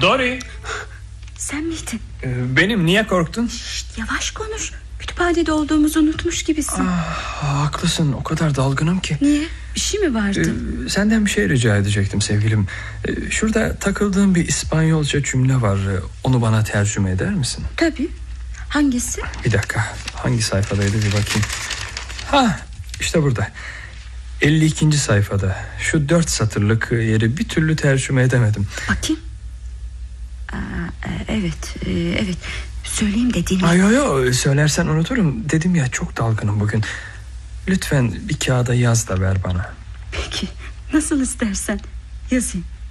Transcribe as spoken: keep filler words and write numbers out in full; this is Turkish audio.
Dory. Sen miydin? Ee, benim, niye korktun? Şşt, yavaş konuş. Kütüphanede olduğumuzu unutmuş gibisin. Ah, haklısın, o kadar dalgınım ki. Niye? Bir şey mi vardı? Ee, senden bir şey rica edecektim sevgilim. Ee, şurada takıldığım bir İspanyolca cümle var. Onu bana tercüme eder misin? Tabii. Hangisi? Bir dakika, hangi sayfadaydı bir bakayım. Ha, işte burada. elli ikinci sayfada. Şu dört satırlık yeri bir türlü tercüme edemedim. Bakayım. Aa, evet, evet. Söyleyeyim dediğini. Ay yo yo, söylersen unuturum. Dedim ya, çok dalgınım bugün. Lütfen bir kağıda yaz da ver bana. Peki, nasıl istersen yazayım.